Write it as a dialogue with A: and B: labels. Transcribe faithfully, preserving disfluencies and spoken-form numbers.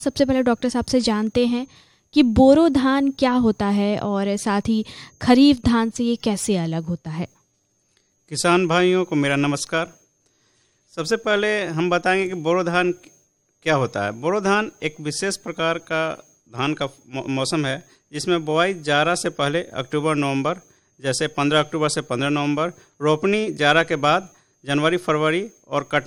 A: सबसे पहले डॉक्टर साहब से जानते हैं कि बोरो धान क्या होता है और साथ ही खरीफ धान से ये कैसे अलग होता है।
B: किसान भाइयों को मेरा नमस्कार। सबसे पहले हम बताएंगे कि बोरो धान क्या होता है। बोरो धान एक विशेष प्रकार का धान का मौसम है जिसमें बुआई जाड़ा से पहले अक्टूबर नवंबर, जैसे पंद्रह अक्टूबर से पंद्रह नवंबर, रोपनी जाड़ा के बाद जनवरी फरवरी और कट